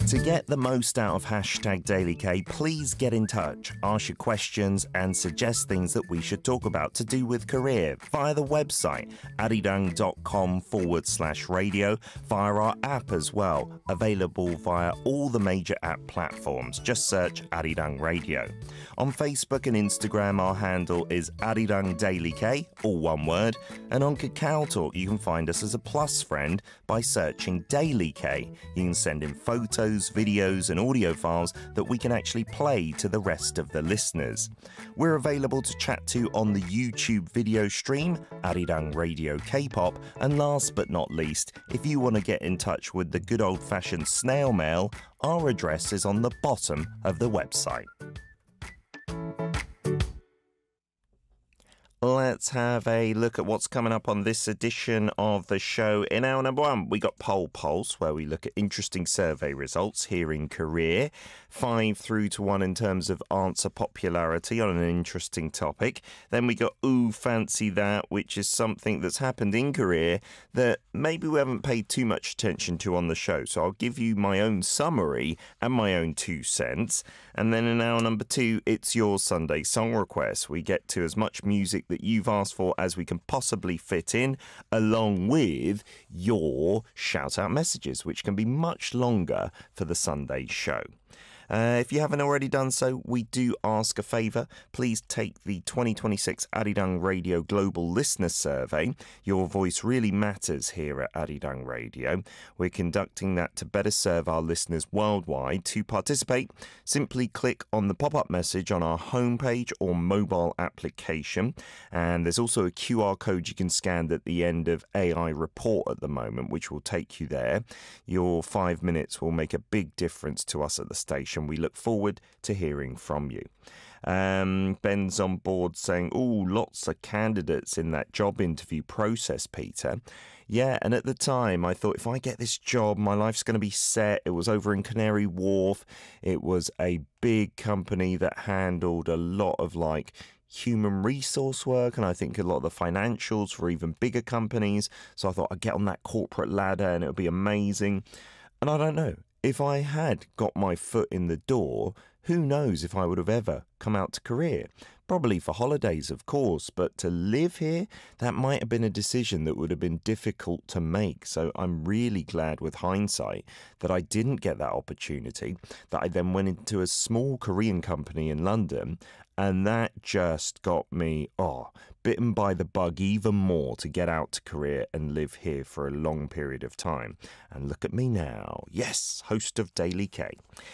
To get the most out of hashtag Daily K, please get in touch, ask your questions and suggest things that we should talk about to do with career via the website arirang.com/radio, via our app as well, available via all the major app platforms. Just search Arirang Radio. On Facebook and Instagram, our handle is Arirang Daily K, all one word, and on Kakao Talk, you can find us as a plus friend by searching Daily K. You can send in photos, videos and audio files that we can actually play to the rest of the listeners. We're available to chat to on the YouTube video stream, Arirang Radio K-pop, and last but not least, if you want to get in touch with the good old-fashioned snail mail, our address is on the bottom of the website. Let's have a look at what's coming up on this edition of the show. In hour number one, we got Poll Pulse, where we look at interesting survey results here in Korea. 5 through to 1 in terms of answer popularity on an interesting topic. Then we got Ooh, Fancy That, which is something that's happened in Korea that maybe we haven't paid too much attention to on the show. So I'll give you my own summary and my own 2 cents. And then in hour number 2, it's your Sunday song request. We get to as much music that you've asked for as we can possibly fit in, along with your shout-out messages, which can be much longer for the Sunday show. If you haven't already done so, we do ask a favour. Please take the 2026 Arirang Radio Global Listener Survey. Your voice really matters here at Arirang Radio. We're conducting that to better serve our listeners worldwide. To participate, simply click on the pop-up message on our homepage or mobile application. And there's also a QR code you can scan at the end of AI Report at the moment, which will take you there. Your 5 minutes will make a big difference to us at the station. We look forward to hearing from you. Ben's on board saying, lots of candidates in that job interview process, Peter. Yeah, and at the time I thought, if I get this job, my life's going to be set. It was over in Canary Wharf. It was a big company that handled a lot of human resource work, and I think a lot of the financials for even bigger companies. So I thought I'd get on that corporate ladder and it would be amazing. And I don't know. If I had got my foot in the door, who knows if I would have ever come out to Korea. Probably for holidays, of course, but to live here, that might have been a decision that would have been difficult to make. So I'm really glad with hindsight that I didn't get that opportunity, that I then went into a small Korean company in London, and that just got me, bitten by the bug even more to get out to Korea and live here for a long period of time. And look at me now. Yes, host of Daily K.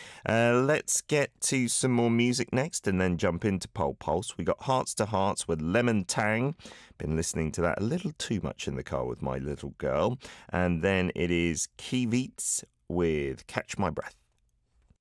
Let's get to some more music next and then jump into Poll Pulse. We got Hearts to Hearts with Lemon Tang. Been listening to that a little too much in the car with my little girl. And then it is Kivitz with Catch My Breath.